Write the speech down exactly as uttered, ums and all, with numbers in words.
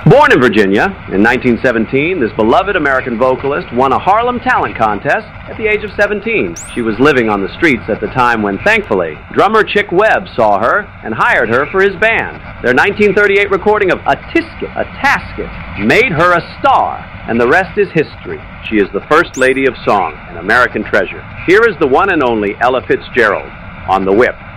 Born in Virginia in nineteen seventeen, this beloved American vocalist won a Harlem Talent Contest at the age of seventeen. She was living on the streets at the time when, thankfully, drummer Chick Webb saw her and hired her for his band. Their nineteen thirty-eight recording of A Tisket, A Tasket made her a star, and the rest is history. She is the First Lady of Song, an American treasure. Here is the one and only Ella Fitzgerald on The Whip.